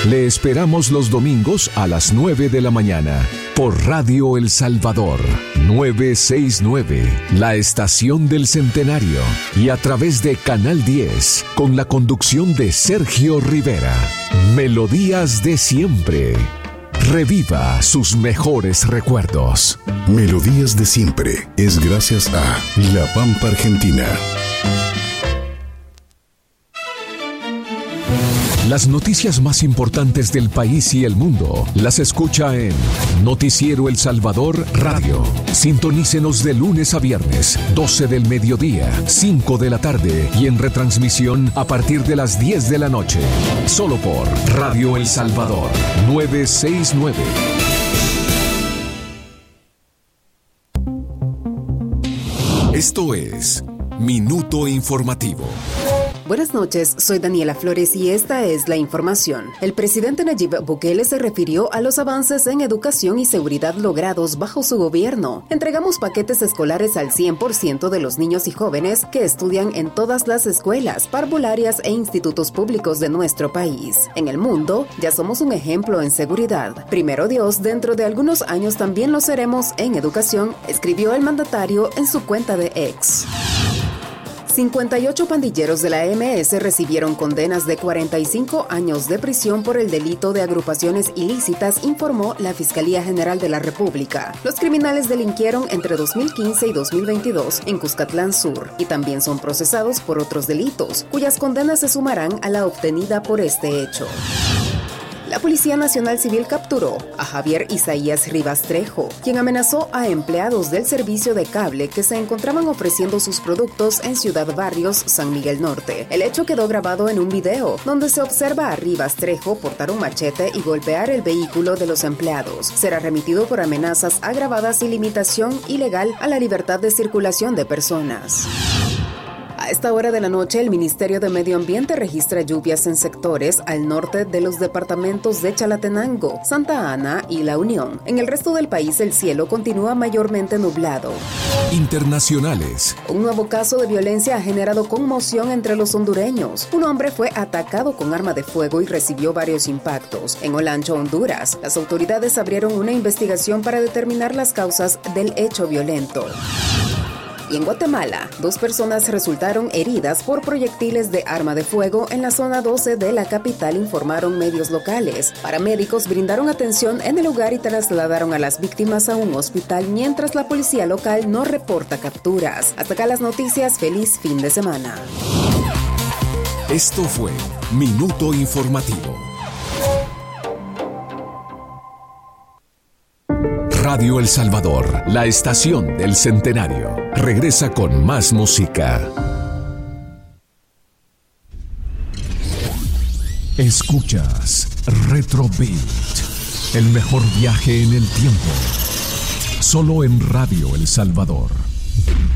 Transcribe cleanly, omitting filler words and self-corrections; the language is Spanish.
Le esperamos los domingos a las 9 de la mañana por Radio El Salvador 969, la estación del Centenario, y a través de Canal 10 con la conducción de Sergio Rivera. Melodías de siempre. Reviva sus mejores recuerdos. Melodías de siempre es gracias a La Pampa Argentina. Las noticias más importantes del país y el mundo las escucha en Noticiero El Salvador Radio. Sintonícenos de lunes a viernes, 12 del mediodía, 5 de la tarde y en retransmisión a partir de las 10 de la noche. Solo por Radio El Salvador 969. Esto es Minuto Informativo. Buenas noches, soy Daniela Flores y esta es la información. El presidente Nayib Bukele se refirió a los avances en educación y seguridad logrados bajo su gobierno. Entregamos paquetes escolares al 100% de los niños y jóvenes que estudian en todas las escuelas, parvularias e institutos públicos de nuestro país. En el mundo, ya somos un ejemplo en seguridad. Primero Dios, dentro de algunos años también lo seremos en educación, escribió el mandatario en su cuenta de X. 58 pandilleros de la MS recibieron condenas de 45 años de prisión por el delito de agrupaciones ilícitas, informó la Fiscalía General de la República. Los criminales delinquieron entre 2015 y 2022 en Cuscatlán Sur y también son procesados por otros delitos, cuyas condenas se sumarán a la obtenida por este hecho. La Policía Nacional Civil capturó a Javier Isaías Rivas Trejo, quien amenazó a empleados del servicio de cable que se encontraban ofreciendo sus productos en Ciudad Barrios, San Miguel Norte. El hecho quedó grabado en un video, donde se observa a Rivas Trejo portar un machete y golpear el vehículo de los empleados. Será remitido por amenazas agravadas y limitación ilegal a la libertad de circulación de personas. A esta hora de la noche, el Ministerio de Medio Ambiente registra lluvias en sectores al norte de los departamentos de Chalatenango, Santa Ana y La Unión. En el resto del país, el cielo continúa mayormente nublado. Internacionales. Un nuevo caso de violencia ha generado conmoción entre los hondureños. Un hombre fue atacado con arma de fuego y recibió varios impactos. En Olancho, Honduras, las autoridades abrieron una investigación para determinar las causas del hecho violento. Y en Guatemala, 2 personas resultaron heridas por proyectiles de arma de fuego en la zona 12 de la capital, informaron medios locales. Paramédicos brindaron atención en el lugar y trasladaron a las víctimas a un hospital, mientras la policía local no reporta capturas. Hasta acá las noticias. Feliz fin de semana. Esto fue Minuto Informativo. Radio El Salvador, la estación del Centenario. Regresa con más música. Escuchas Retro Beat, el mejor viaje en el tiempo. Solo en Radio El Salvador.